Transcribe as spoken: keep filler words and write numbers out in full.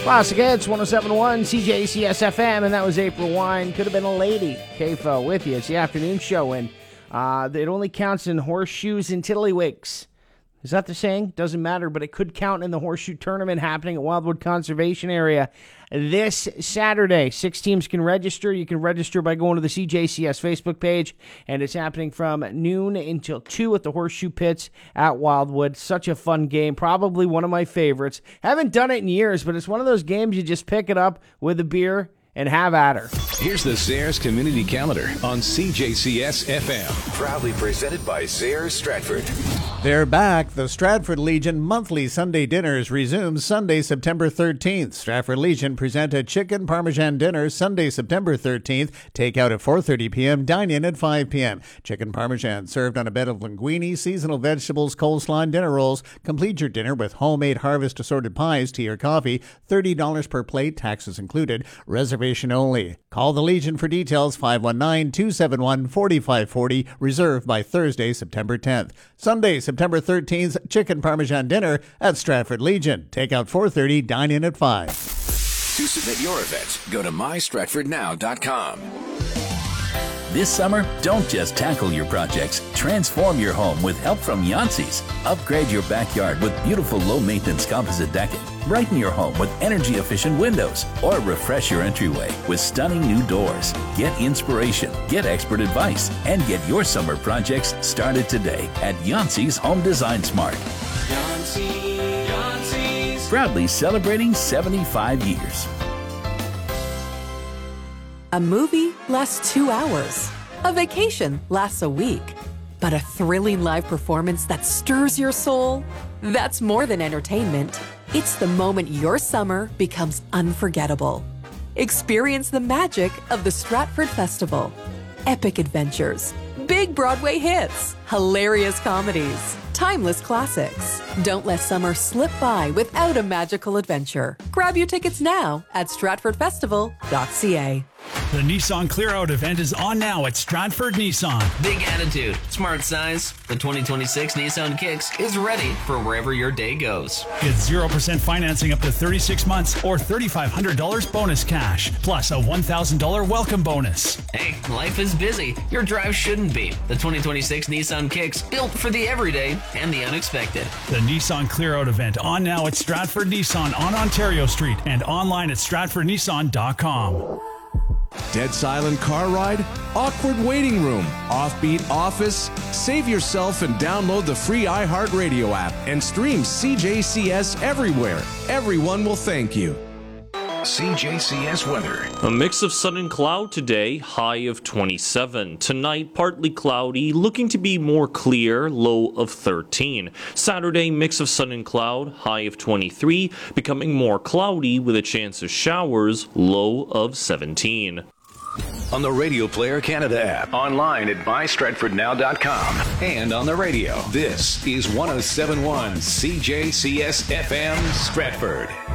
Classic Hits, one oh seven point one C J C S F M, and that was April Wine. Could have been a lady. K F O with you. It's the afternoon show, and uh, it only counts in horseshoes and tiddlywinks. Is that the saying? Doesn't matter, but it could count in the horseshoe tournament happening at Wildwood Conservation Area this Saturday. Six teams can register. You can register by going to the C J C S Facebook page, and it's happening from noon until two at the Horseshoe Pits at Wildwood. Such a fun game. Probably one of my favorites. Haven't done it in years, but it's one of those games you just pick it up with a beer and have at her. Here's the Zayres Community Calendar on C J C S F M. Proudly presented by Zayres Stratford. They're back. The Stratford Legion monthly Sunday dinners resumes Sunday, September thirteenth. Stratford Legion present a chicken parmesan dinner Sunday, September thirteenth. Take out at four thirty p.m., dine in at five p.m. Chicken parmesan served on a bed of linguine, seasonal vegetables, coleslaw, and dinner rolls. Complete your dinner with homemade harvest assorted pies, tea or coffee. thirty dollars per plate, taxes included. Reservation only. Call the Legion for details, five one nine, two seven one, four five four zero. Reserved by Thursday, September tenth. Sunday, September thirteenth, chicken parmesan dinner at Stratford Legion. Take out four thirty, dine in at five. To submit your event, go to my stratford now dot com. This summer, don't just tackle your projects. Transform your home with help from Yancey's. Upgrade your backyard with beautiful low-maintenance composite decking. Brighten your home with energy-efficient windows. Or refresh your entryway with stunning new doors. Get inspiration, get expert advice, and get your summer projects started today at Yancey's Home Design Smart. Yancey, Yancey's. Proudly celebrating seventy-five years. A movie lasts two hours. A vacation lasts a week. But a thrilling live performance that stirs your soul? That's more than entertainment. It's the moment your summer becomes unforgettable. Experience the magic of the Stratford Festival. Epic adventures, big Broadway hits, hilarious comedies, timeless classics. Don't let summer slip by without a magical adventure. Grab your tickets now at stratford festival dot c a. The Nissan Clear Out event is on now at Stratford Nissan. Big attitude, smart size. The twenty twenty-six Nissan Kicks is ready for wherever your day goes. Get zero percent financing up to thirty-six months or three thousand five hundred dollars bonus cash, plus a one thousand dollars welcome bonus. Hey, life is busy. Your drive shouldn't be. The twenty twenty-six Nissan Kicks, built for the everyday and the unexpected. The Nissan Clear Out event on now at Stratford Nissan on Ontario Street and online at stratford nissan dot com. Dead silent car ride? Awkward waiting room? Offbeat office? Save yourself and download the free iHeartRadio app and stream C J C S everywhere. Everyone will thank you. C J C S weather. A mix of sun and cloud today, high of twenty-seven. Tonight, partly cloudy, looking to be more clear, low of thirteen. Saturday, mix of sun and cloud, high of twenty-three, becoming more cloudy with a chance of showers, low of seventeen. On the Radio Player Canada app, online at my stratford now dot com, and on the radio. This is one oh seven point one C J C S F M Stratford.